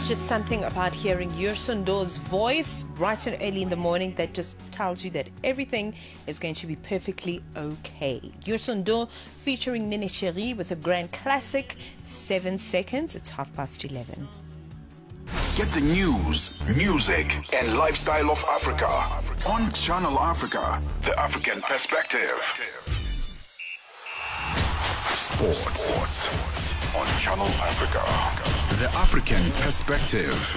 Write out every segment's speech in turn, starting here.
just something about hearing Yursondo's voice bright and early in the morning that just tells you that everything is going to be perfectly okay. Yursondo featuring Nene Cherie with a grand classic, 7 seconds. It's 11:30. Get the news, music, and lifestyle of Africa on Channel Africa, the African perspective. Sports on Channel Africa, the African perspective.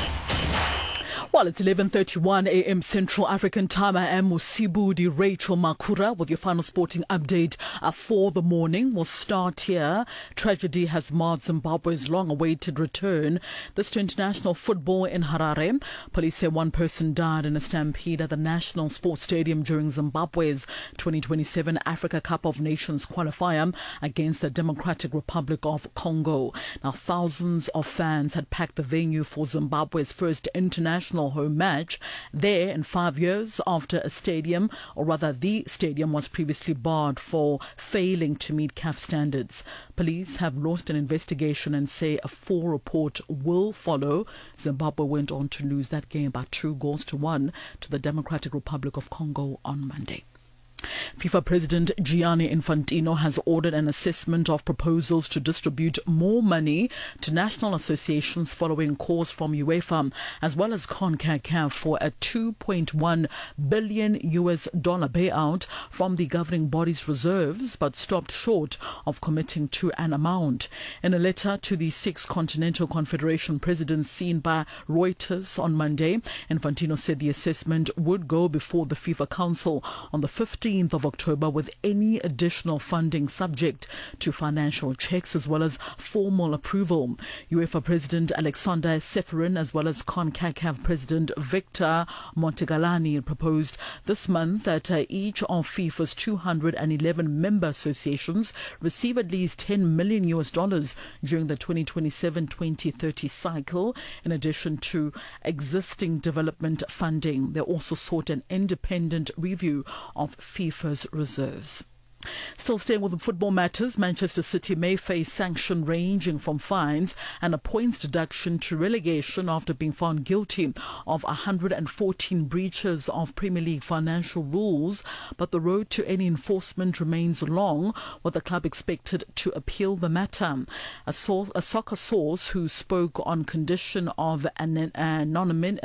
Well, it's 11:31 a.m. Central African Time. I am Musibudi Rachel Makura with your final sporting update for the morning. We'll start here. Tragedy has marred Zimbabwe's long-awaited return. This to international football in Harare. Police say one person died in a stampede at the National Sports Stadium during Zimbabwe's 2027 Africa Cup of Nations qualifier against the Democratic Republic of Congo. Now, thousands of fans had packed the venue for Zimbabwe's first international home match there in 5 years after the stadium was previously barred for failing to meet CAF standards. Police have launched an investigation and say a full report will follow. Zimbabwe went on to lose that game by 2-1 to the Democratic Republic of Congo on Monday. FIFA President Gianni Infantino has ordered an assessment of proposals to distribute more money to national associations following calls from UEFA as well as CONCACAF for a $2.1 billion payout from the governing body's reserves, but stopped short of committing to an amount. In a letter to the 6 Continental Confederation presidents seen by Reuters on Monday, Infantino said the assessment would go before the FIFA Council on the 15th of October with any additional funding subject to financial checks as well as formal approval. UEFA President Alexander Seferin as well as CONCACAF President Victor Montegalani proposed this month that each of FIFA's 211 member associations receive at least $10 million during the 2027-2030 cycle, in addition to existing development funding. They also sought an independent review of FIFA's reserves. Still staying with the football matters, Manchester City may face sanction ranging from fines and a points deduction to relegation after being found guilty of 114 breaches of Premier League financial rules, but the road to any enforcement remains long, with the club expected to appeal the matter. A soccer source who spoke on condition of anonymity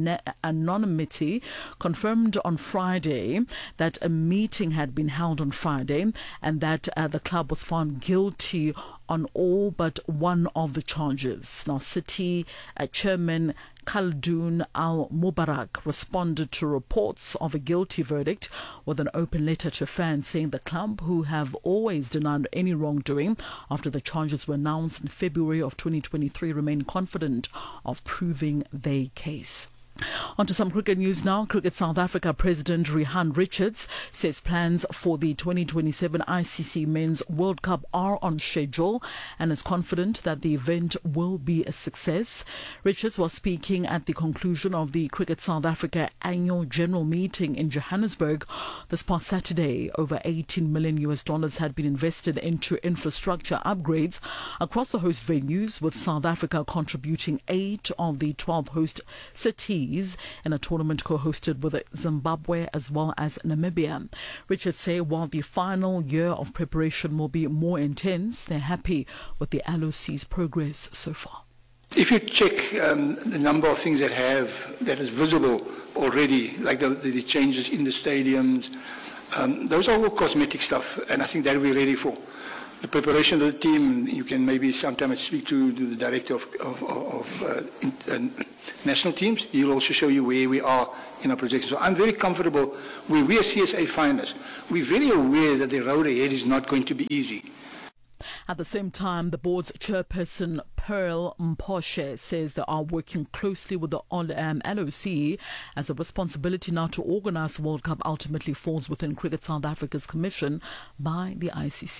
confirmed on Friday that a meeting had been held on Friday and that the club was found guilty on all but one of the charges. Now, City chairman Khaldoon Al-Mubarak responded to reports of a guilty verdict with an open letter to fans saying the club, who have always denied any wrongdoing after the charges were announced in February of 2023, remain confident of proving their case. On to some cricket news now. Cricket South Africa President Rihaan Richards says plans for the 2027 ICC Men's World Cup are on schedule and is confident that the event will be a success. Richards was speaking at the conclusion of the Cricket South Africa annual general meeting in Johannesburg this past Saturday. Over $18 million had been invested into infrastructure upgrades across the host venues, with South Africa contributing 8 of the 12 host cities in a tournament co-hosted with Zimbabwe as well as Namibia. Richards say while the final year of preparation will be more intense, they're happy with the LOC's progress so far. If you check the number of things that is visible already, like the changes in the stadiums, those are all cosmetic stuff, and I think that we're ready for. The preparation of the team, you can maybe sometimes speak to the director of national teams. He'll also show you where we are in our projection. So I'm very comfortable. We are CSA finalists. We're very aware that the road ahead is not going to be easy. At the same time, the board's chairperson, Pearl Mposhe, says they are working closely with the LOC as the responsibility now to organise the World Cup ultimately falls within Cricket South Africa's commission by the ICC.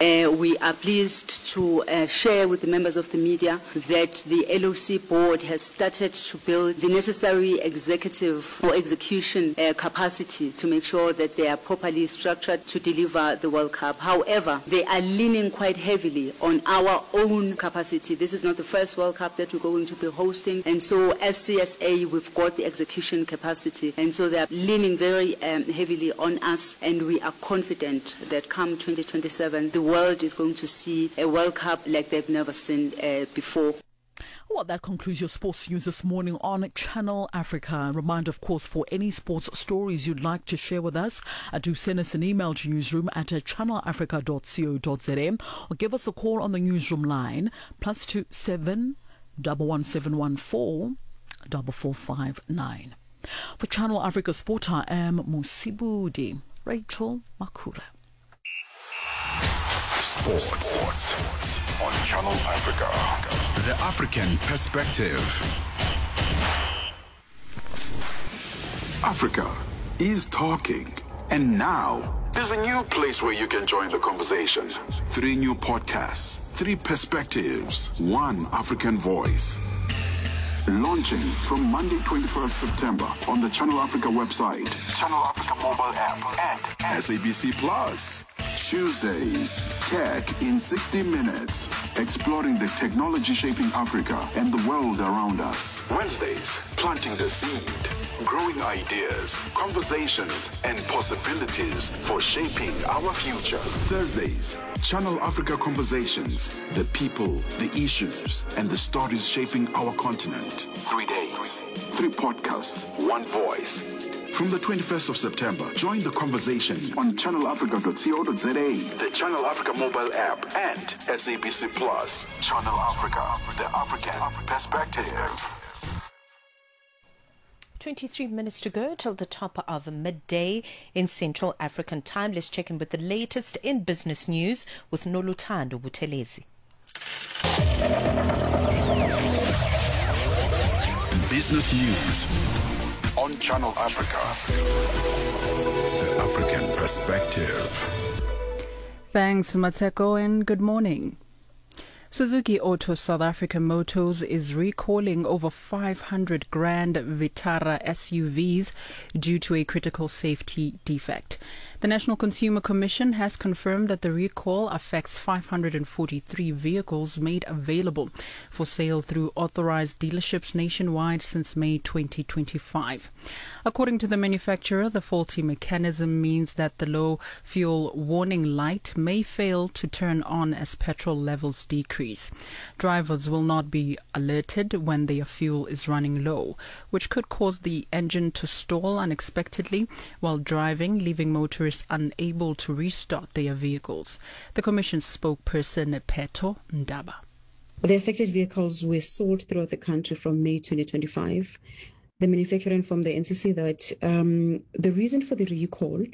We are pleased to share with the members of the media that the LOC board has started to build the necessary executive or execution capacity to make sure that they are properly structured to deliver the World Cup. However, they are leaning quite heavily on our own capacity. This is not the first World Cup that we're going to be hosting, and so as CSA, we've got the execution capacity, and so they are leaning very heavily on us, and we are confident that come 2027, the world is going to see a World Cup like they've never seen before. Well, that concludes your sports news this morning on Channel Africa. Reminder, of course, for any sports stories you'd like to share with us, do send us an email to newsroom@channelafrica.co.za or give us a call on the newsroom line +27 11714 4459. For Channel Africa Sport, I am Musibudi Rachel Makura. Sports on Channel Africa. The African Perspective. Africa is talking. And now, there's a new place where you can join the conversation. 3 new podcasts, 3 perspectives, 1 African voice. Launching from Monday, 21st September on the Channel Africa website, Channel Africa mobile app, and SABC Plus. Tuesdays, Tech in 60 Minutes, exploring the technology shaping Africa and the world around us. Wednesdays, planting the seed, growing ideas, conversations, and possibilities for shaping our future. Thursdays, Channel Africa Conversations, the people, the issues, and the stories shaping our continent. 3 days, 3 podcasts, 1 voice. From the 21st of September, join the conversation on channelafrica.co.za, the Channel Africa mobile app, and SABC Plus. Channel Africa, the African Perspective. 23 minutes to go till the top of midday in Central African time. Let's check in with the latest in business news with Noluthando Buthelezi. Business news on Channel Africa, the African Perspective. Thanks, Matseko, and good morning. Suzuki Auto South Africa Motors is recalling over 500 Grand Vitara SUVs due to a critical safety defect. The National Consumer Commission has confirmed that the recall affects 543 vehicles made available for sale through authorized dealerships nationwide since May 2025. According to the manufacturer, the faulty mechanism means that the low fuel warning light may fail to turn on as petrol levels decrease. Drivers will not be alerted when their fuel is running low, which could cause the engine to stall unexpectedly while driving, leaving motorists unable to restart their vehicles. The Commission's spokesperson, Peto Ndaba. The affected vehicles were sold throughout the country from May 2025. The manufacturer informed the NCC that the reason for the recall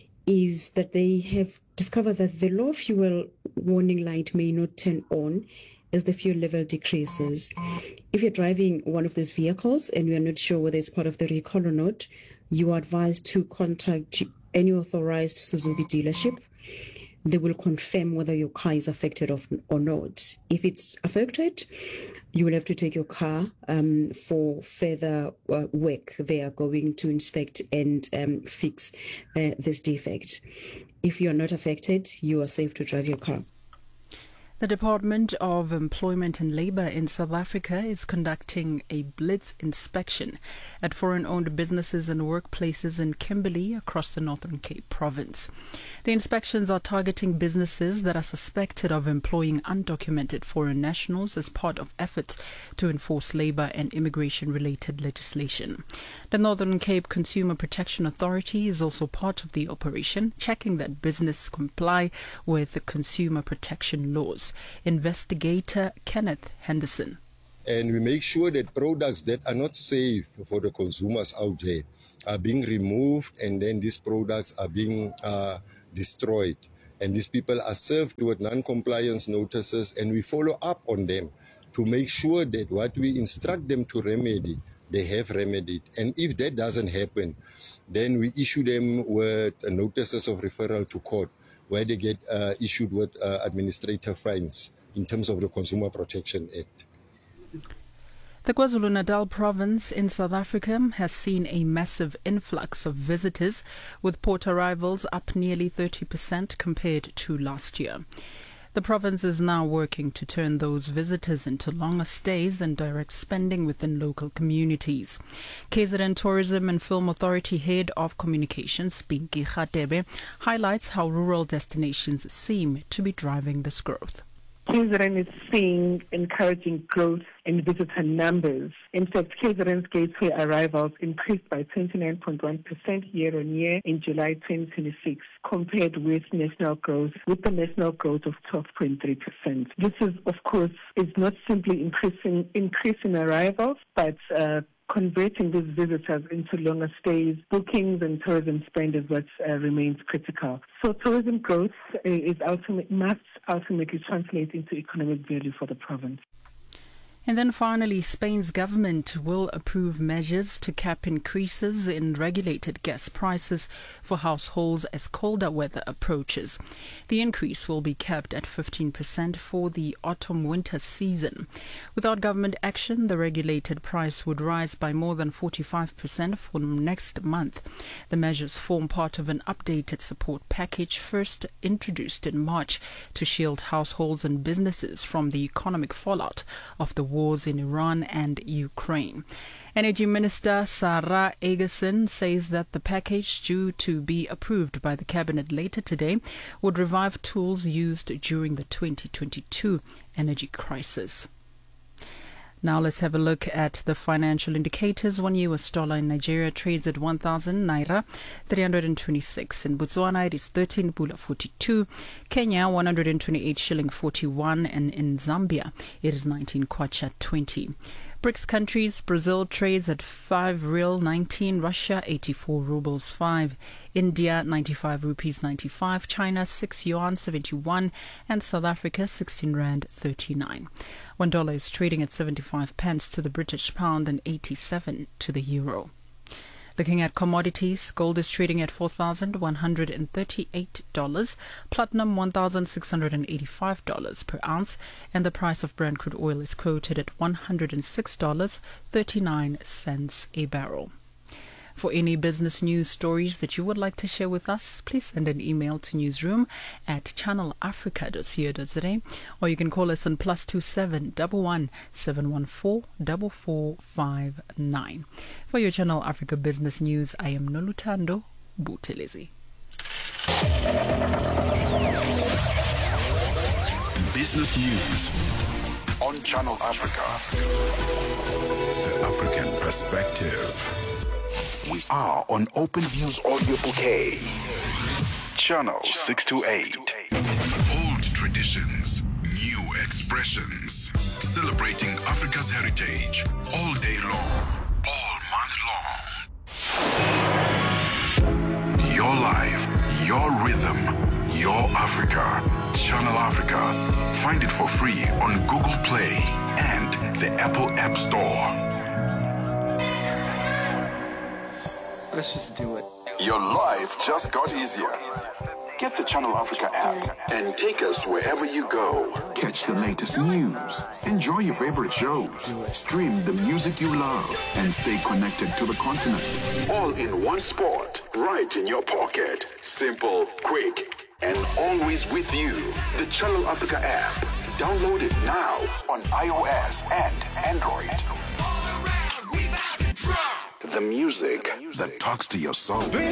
is that they have discovered that the low fuel warning light may not turn on as the fuel level decreases. If you're driving one of these vehicles and you are not sure whether it's part of the recall or not, you are advised to contact any authorized Suzuki dealership. They will confirm whether your car is affected or not. If it's affected, you will have to take your car for further work. They are going to inspect and fix this defect. If you are not affected, you are safe to drive your car. The Department of Employment and Labour in South Africa is conducting a blitz inspection at foreign-owned businesses and workplaces in Kimberley across the Northern Cape province. The inspections are targeting businesses that are suspected of employing undocumented foreign nationals as part of efforts to enforce labour and immigration-related legislation. The Northern Cape Consumer Protection Authority is also part of the operation, checking that businesses comply with the consumer protection laws. Investigator Kenneth Henderson. And we make sure that products that are not safe for the consumers out there are being removed, and then these products are being destroyed. And these people are served with non-compliance notices, and we follow up on them to make sure that what we instruct them to remedy, they have remedied. And if that doesn't happen, then we issue them with notices of referral to court, where they get issued with administrative fines in terms of the Consumer Protection Act. The KwaZulu-Natal province in South Africa has seen a massive influx of visitors, with port arrivals up nearly 30% compared to last year. The province is now working to turn those visitors into longer stays and direct spending within local communities. KZN Tourism and Film Authority Head of Communications, Pinky Khatebe, highlights how rural destinations seem to be driving this growth. KZN is seeing encouraging growth in visitor numbers. In fact, KZN's gateway arrivals increased by 29.1% year-on-year in July 2026, compared with the national growth of 12.3%. This is, of course, is not simply increasing arrivals, but converting these visitors into longer stays, bookings and tourism spend is what remains critical. So tourism growth must ultimately translate into economic value for the province. And then finally, Spain's government will approve measures to cap increases in regulated gas prices for households as colder weather approaches. The increase will be capped at 15% for the autumn-winter season. Without government action, the regulated price would rise by more than 45% from next month. The measures form part of an updated support package first introduced in March to shield households and businesses from the economic fallout of the wars in Iran and Ukraine. Energy Minister Sarah Egerson says that the package, due to be approved by the Cabinet later today, would revive tools used during the 2022 energy crisis. Now let's have a look at the financial indicators. $1 US in Nigeria trades at 1,000 naira 326. In Botswana it is 13 pula 42. Kenya 128 shilling 41, and in Zambia it is 19 kwacha 20. BRICS countries: Brazil trades at 5 real 19, Russia 84 rubles 5, India 95 rupees 95, China 6 yuan 71, and South Africa 16 rand 39. $1 is trading at 75 pence to the British pound and 87 to the euro. Looking at commodities, gold is trading at $4,138, platinum $1,685 per ounce, and the price of Brent crude oil is quoted at $106.39 a barrel. For any business news stories that you would like to share with us, please send an email to newsroom@channelafrica.co.za, or you can call us on +27 11 714 4459. For your Channel Africa business news, I am Nolutando Buthelezi. Business news on Channel Africa. The African perspective. We are on Open Views Audio Bouquet. Channel 628. Old traditions, new expressions. Celebrating Africa's heritage all day long, all month long. Your life, your rhythm, your Africa. Channel Africa. Find it for free on Google Play and the Apple App Store. Let's just do it. Your life just got easier. Get the Channel Africa app and take us wherever you go. Catch the latest news, enjoy your favorite shows, stream the music you love, and stay connected to the continent. All in one spot, right in your pocket. Simple, quick, and always with you. The Channel Africa app. Download it now on iOS and Android. The music that talks to your soul.